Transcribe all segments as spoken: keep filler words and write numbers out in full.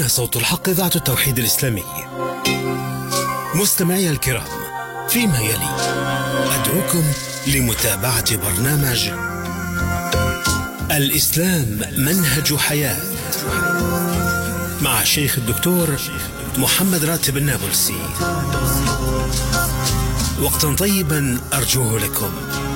صوت الحق إذاعة التوحيد الإسلامي. مستمعي الكرام، فيما يلي أدعوكم لمتابعة برنامج الإسلام منهج حياة مع الشيخ الدكتور محمد راتب النابلسي. وقتا طيبا أرجوه لكم.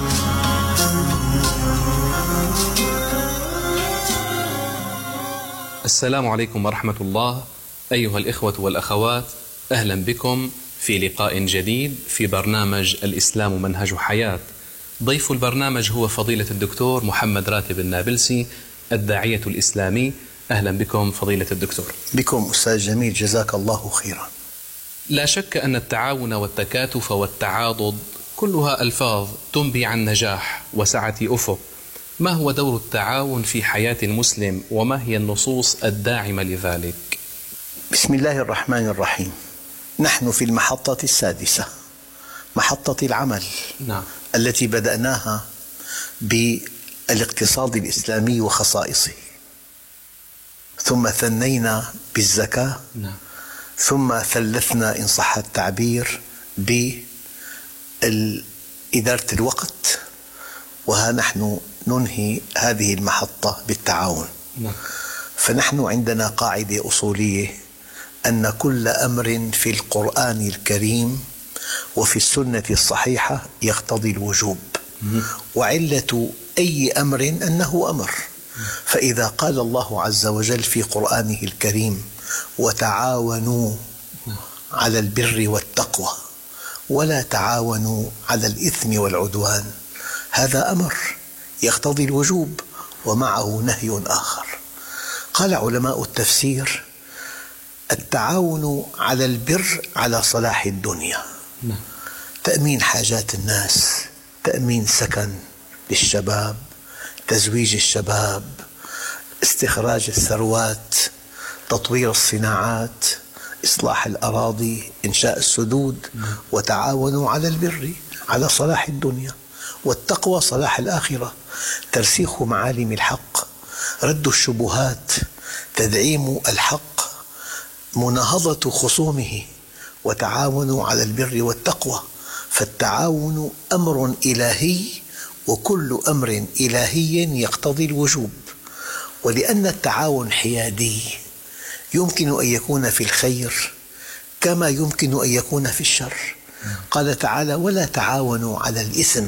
السلام عليكم ورحمة الله أيها الإخوة والأخوات، أهلا بكم في لقاء جديد في برنامج الإسلام منهج حياة. ضيف البرنامج هو فضيلة الدكتور محمد راتب النابلسي الداعية الإسلامي. أهلا بكم فضيلة الدكتور. بكم أستاذ جميل، جزاك الله خيرا. لا شك أن التعاون والتكاتف والتعاضد كلها ألفاظ تنبي عن نجاح وسعة أفق. ما هو دور التعاون في حياة المسلم وما هي النصوص الداعمة لذلك؟ بسم الله الرحمن الرحيم. نحن في المحطة السادسة، محطة العمل. نعم. التي بدأناها بالاقتصاد الإسلامي وخصائصه، ثم ثنينا بالزكاة. نعم. ثم ثلثنا إن صح التعبير بإدارة الوقت، وها نحن ننهي هذه المحطة بالتعاون. نعم. فنحن عندنا قاعدة أصولية أن كل أمر في القرآن الكريم وفي السنة الصحيحة يقتضي الوجوب، وعلة أي أمر أنه أمر. فإذا قال الله عز وجل في قرآنه الكريم وتعاونوا على البر والتقوى ولا تعاونوا على الإثم والعدوان، هذا أمر يقتضي الوجوب ومعه نهي آخر. قال علماء التفسير: التعاون على البر على صلاح الدنيا، تأمين حاجات الناس، تأمين سكن للشباب، تزويج الشباب، استخراج الثروات، تطوير الصناعات، إصلاح الأراضي، إنشاء السدود. وتعاونوا على البر على صلاح الدنيا، والتقوى صلاح الآخرة، ترسيخ معالم الحق، رد الشبهات، تدعيم الحق، مناهضة خصومه. وتعاونوا على البر والتقوى. فالتعاون أمر إلهي، وكل أمر إلهي يقتضي الوجوب. ولأن التعاون حيادي، يمكن أن يكون في الخير كما يمكن أن يكون في الشر. قال تعالى: ولا تعاونوا على الإثم،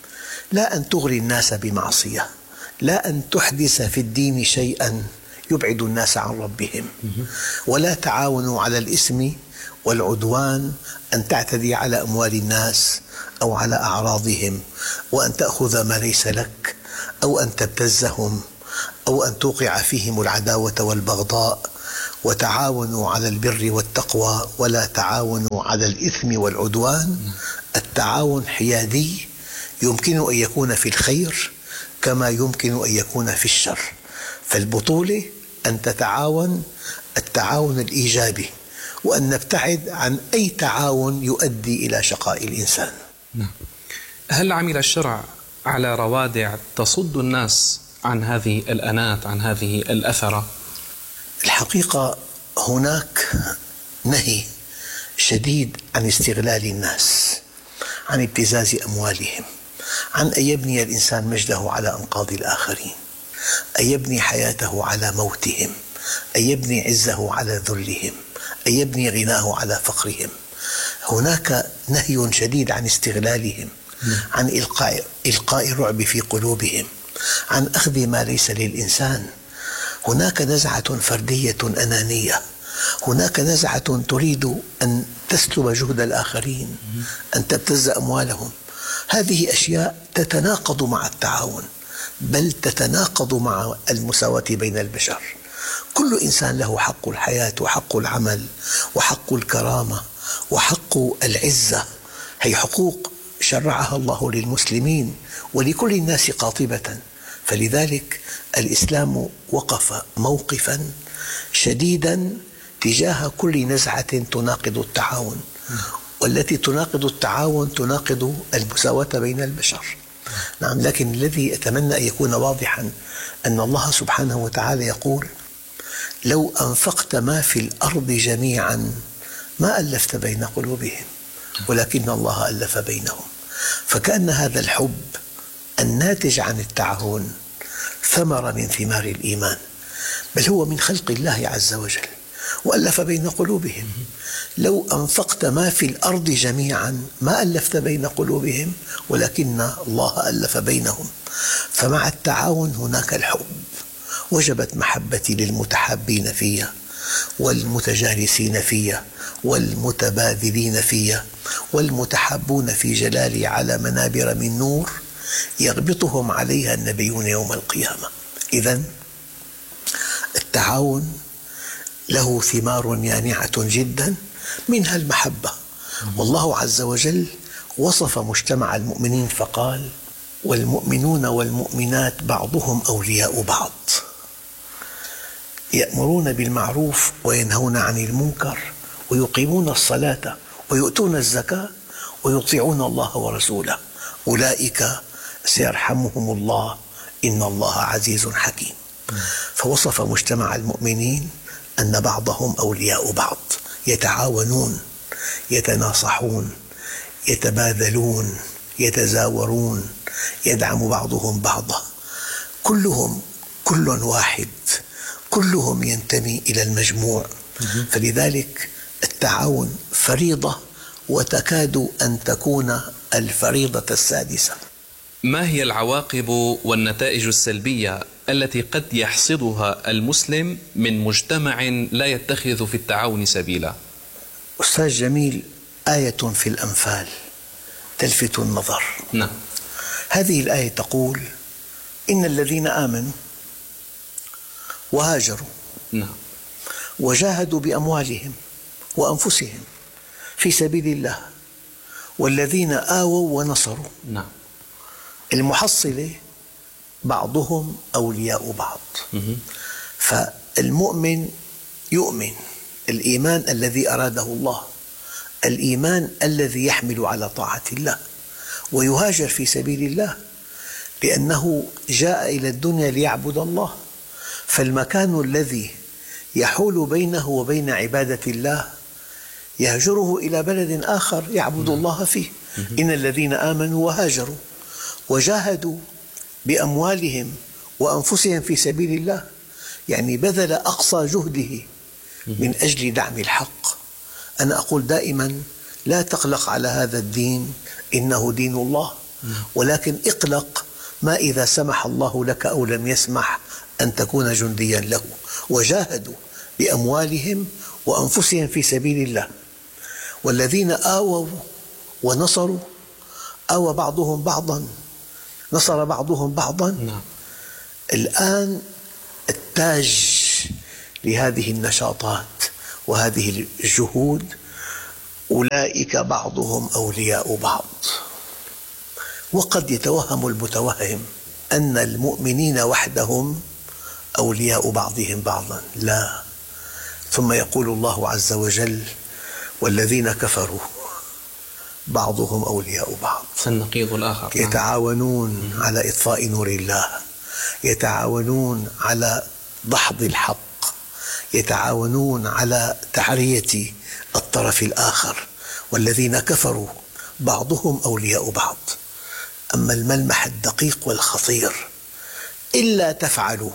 لا أن تغري الناس بمعصية، لا أن تحدث في الدين شيئا يبعد الناس عن ربهم. ولا تعاونوا على الإثم والعدوان، أن تعتدي على أموال الناس أو على أعراضهم، وأن تأخذ ما ليس لك، أو أن تبتزهم، أو أن توقع فيهم العداوة والبغضاء. وتعاونوا على البر والتقوى ولا تعاونوا على الإثم والعدوان. التعاون حيادي، يمكن أن يكون في الخير كما يمكن أن يكون في الشر. فالبطولة أن تتعاون التعاون الإيجابي، وأن نبتعد عن أي تعاون يؤدي إلى شقاء الإنسان. نعم. هل عمل الشرع على روادع تصد الناس عن هذه الأنات، عن هذه الأثرة؟ الحقيقة هناك نهي شديد عن استغلال الناس، عن ابتزاز أموالهم، عن أن يبني الإنسان مجده على أنقاض الآخرين، أن يبني حياته على موتهم، أن يبني عزه على ذلهم، أن يبني غناه على فقرهم. هناك نهي شديد عن استغلالهم، عن إلقاء, إلقاء الرعب في قلوبهم، عن أخذ ما ليس للإنسان. هناك نزعة فردية أنانية، هناك نزعة تريد أن تسلب جهد الآخرين، أن تبتز أموالهم. هذه أشياء تتناقض مع التعاون، بل تتناقض مع المساواة بين البشر. كل إنسان له حق الحياة وحق العمل وحق الكرامة وحق العزة. هي حقوق شرعها الله للمسلمين ولكل الناس قاطبة. فلذلك الإسلام وقف موقفا شديدا تجاه كل نزعة تناقض التعاون، والتي تناقض التعاون تناقض المساواة بين البشر. نعم. لكن الذي أتمنى أن يكون واضحا أن الله سبحانه وتعالى يقول: لو أنفقت ما في الأرض جميعا ما ألفت بين قلوبهم ولكن الله ألف بينهم. فكأن هذا الحب الناتج عن التعاون ثمرة من ثمار الإيمان، بل هو من خلق الله عز وجل، وألف بين قلوبهم. لو أنفقت ما في الأرض جميعا ما ألفت بين قلوبهم ولكن الله ألف بينهم. فمع التعاون هناك الحب، وجبت محبتي للمتحابين فيها والمتجالسين فيها والمتبادلين فيها والمتحابون في جلالي على منابر من نور يغبطهم عليها النبيون يوم القيامة. إذن التعاون له ثمار يانعة جدا، منها المحبة. والله عز وجل وصف مجتمع المؤمنين فقال: والمؤمنون والمؤمنات بعضهم أولياء بعض يأمرون بالمعروف وينهون عن المنكر ويقيمون الصلاة ويؤتون الزكاة ويطيعون الله ورسوله أولئك سيرحمهم الله إن الله عزيز حكيم. فوصف مجتمع المؤمنين أن بعضهم أولياء بعض، يتعاونون، يتناصحون، يتبادلون، يتزاورون، يدعم بعضهم بعضا، كلهم كل واحد، كلهم ينتمي إلى المجموع. فلذلك التعاون فريضة وتكاد أن تكون الفريضة السادسة. ما هي العواقب والنتائج السلبية التي قد يحصدها المسلم من مجتمع لا يتخذ في التعاون سبيلا؟ أستاذ جميل، آية في الأنفال تلفت النظر. نعم. هذه الآية تقول: إن الذين آمنوا وهاجروا نعم. وجاهدوا بأموالهم وأنفسهم في سبيل الله والذين آووا ونصروا. نعم. المحصلة بعضهم أولياء بعض. فالمؤمن يؤمن الإيمان الذي أراده الله، الإيمان الذي يحمل على طاعة الله، ويهاجر في سبيل الله لأنه جاء إلى الدنيا ليعبد الله. فالمكان الذي يحول بينه وبين عبادة الله يهجره إلى بلد آخر يعبد الله فيه. إن الذين آمنوا وهاجروا وجاهدوا بأموالهم وأنفسهم في سبيل الله، يعني بذل أقصى جهده من أجل دعم الحق. أنا أقول دائما: لا تقلق على هذا الدين، إنه دين الله، ولكن اقلق ما إذا سمح الله لك أو لم يسمح أن تكون جنديا له. وجاهدوا بأموالهم وأنفسهم في سبيل الله والذين آووا ونصروا، آوى بعضهم بعضا، نصر بعضهم بعضا. نعم. الآن التاج لهذه النشاطات وهذه الجهود أولئك بعضهم أولياء بعض. وقد يتوهم المتوهم أن المؤمنين وحدهم أولياء بعضهم بعضا، لا. ثم يقول الله عز وجل: والذين كفروا بعضهم أولياء بعض. النقيض الآخر. يتعاونون على إطفاء نور الله، يتعاونون على دحض الحق، يتعاونون على تعرية الطرف الآخر. والذين كفروا بعضهم أولياء بعض. أما الملمح الدقيق والخطير: إلا تفعلوا،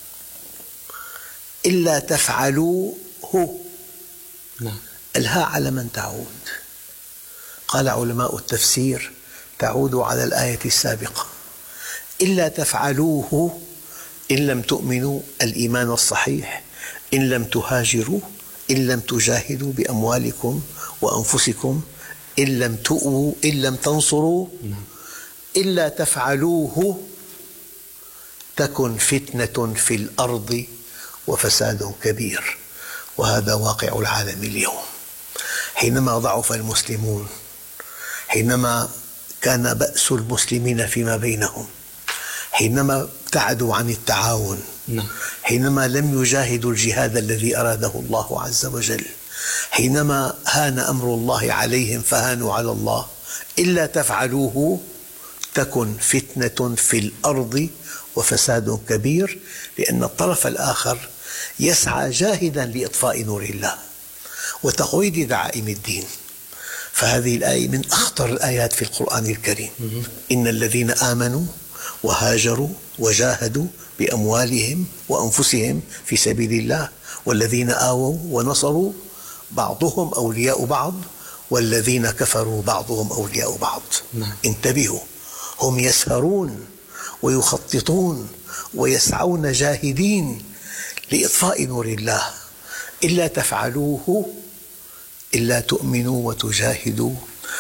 إلا تفعلوا هو. نعم. الهاء على من تعود؟ قال علماء التفسير: تعود على الآية السابقة. إلا تفعلوه، إن لم تؤمنوا الإيمان الصحيح، إن لم تهاجروا، إن لم تجاهدوا بأموالكم وأنفسكم، إن لم تؤووا، إن لم تنصروا، إلا تفعلوه تكن فتنة في الأرض وفساد كبير. وهذا واقع العالم اليوم. حينما ضعف المسلمون، حينما كان بأس المسلمين فيما بينهم، حينما ابتعدوا عن التعاون، حينما لم يجاهدوا الجهاد الذي أراده الله عز وجل، حينما هان أمر الله عليهم فهانوا على الله، إلا تفعلوه تكن فتنة في الأرض وفساد كبير. لأن الطرف الآخر يسعى جاهدا لإطفاء نور الله وتقويض دعائم الدين. فهذه الآية من أخطر الآيات في القرآن الكريم. إن الذين آمنوا وهاجروا وجاهدوا بأموالهم وأنفسهم في سبيل الله والذين آووا ونصروا بعضهم أولياء بعض والذين كفروا بعضهم أولياء بعض. نعم. انتبهوا، هم يسهرون ويخططون ويسعون جاهدين لإطفاء نور الله، إلا تفعلوه إلا تؤمنوا وتجاهدوا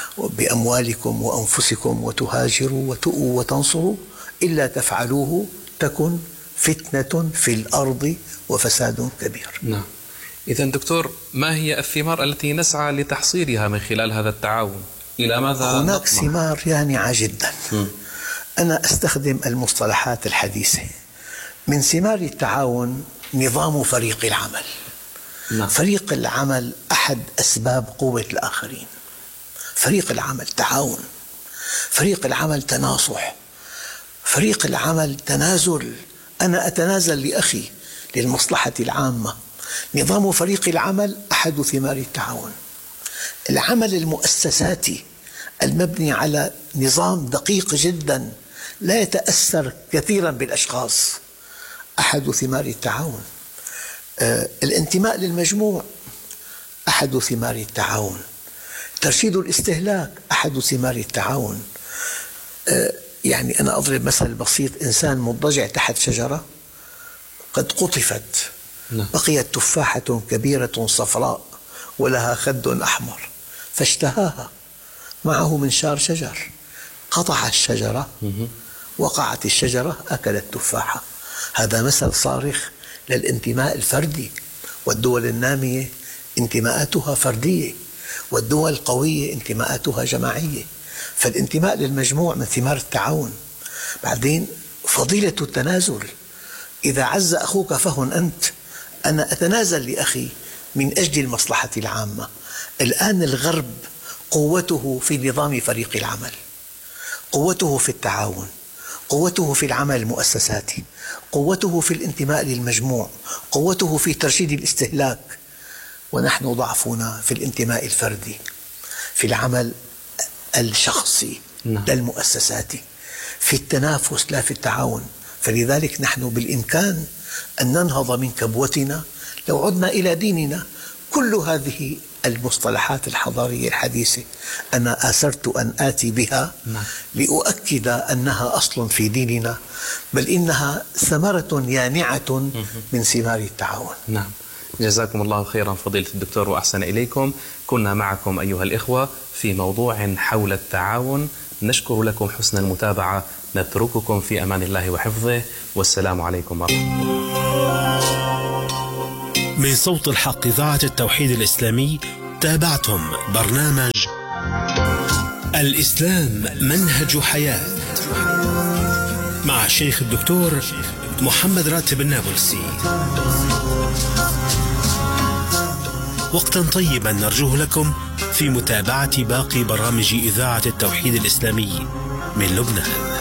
بأموالكم وأنفسكم وتهاجروا وتؤوا وتنصروا إلا تفعلوه تكن فتنة في الأرض وفساد كبير. نعم. إذن دكتور، ما هي الثمار التي نسعى لتحصيلها من خلال هذا التعاون؟ إلى ماذا هناك نطمح؟ ثمار يانعة جدا. م. أنا أستخدم المصطلحات الحديثة. من ثمار التعاون نظام فريق العمل. نعم. فريق العمل أحد أسباب قوة الآخرين. فريق العمل تعاون، فريق العمل تناصح، فريق العمل تنازل. أنا أتنازل لأخي للمصلحة العامة. نظام فريق العمل أحد ثمار التعاون. العمل المؤسساتي المبني على نظام دقيق جدا لا يتأثر كثيرا بالأشخاص أحد ثمار التعاون. آه، الانتماء للمجموع أحد ثمار التعاون. ترشيد الاستهلاك أحد ثمار التعاون. آه، يعني أنا أضرب مثل بسيط. إنسان مضطجع تحت شجرة قد قطفت، بقيت تفاحة كبيرة صفراء ولها خد أحمر فاشتهاها، معه منشار شجر، قطع الشجرة، وقعت الشجرة، أكل التفاحة. هذا مثل صارخ للانتماء الفردي. والدول النامية انتماءاتها فردية، والدول القوية انتماءاتها جماعية. فالانتماء للمجموع من ثمار التعاون. بعدين فضيلة التنازل. إذا عز أخوك فهن أنت. أنا أتنازل لأخي من أجل المصلحة العامة. الآن الغرب قوته في نظام فريق العمل، قوته في التعاون، قوته في العمل المؤسساتي، قوته في الانتماء للمجموع، قوته في ترشيد الاستهلاك. ونحن ضعفنا في الانتماء الفردي، في العمل الشخصي لا المؤسساتي، في التنافس لا في التعاون. فلذلك نحن بالإمكان أن ننهض من كبوتنا لو عدنا إلى ديننا. كل هذه المصطلحات الحضارية الحديثة أنا آثرت أن آتي بها لأؤكد أنها أصل في ديننا، بل إنها ثمرة يانعة من ثمار التعاون. نعم. جزاكم الله خيرا فضيلة الدكتور وأحسن إليكم. كنا معكم أيها الإخوة في موضوع حول التعاون. نشكر لكم حسن المتابعة. نترككم في أمان الله وحفظه، والسلام عليكم ورحمة الله. من صوت الحق إذاعة التوحيد الإسلامي تابعتم برنامج الإسلام منهج حياة مع الشيخ الدكتور محمد راتب النابلسي. وقتا طيبا نرجوه لكم في متابعة باقي برامج إذاعة التوحيد الإسلامي من لبنان.